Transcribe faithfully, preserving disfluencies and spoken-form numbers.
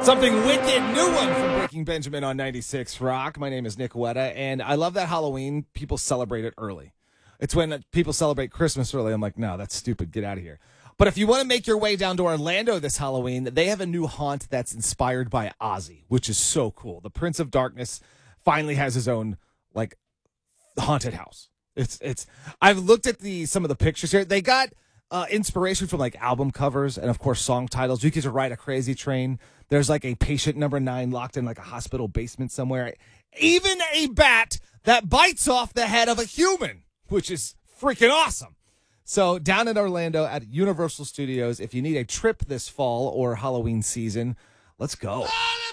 Something wicked, new one from Breaking Benjamin on ninety-six Rock. My name is Nick Wetta, and I love that Halloween, people celebrate it early. It's when people celebrate Christmas early. I'm like, no, that's stupid. Get out of here. But if you want to make your way down to Orlando this Halloween, they have a new haunt that's inspired by Ozzy, which is so cool. The Prince of Darkness finally has his own, like, haunted house. It's, it's, I've looked at the, some of the pictures here. They got uh, inspiration from, like, album covers and, of course, song titles. You get to ride a crazy train. There's, like, a patient number nine locked in, like, a hospital basement somewhere. Even a bat that bites off the head of a human, which is freaking awesome. So down in Orlando at Universal Studios, if you need a trip this fall or Halloween season, let's go.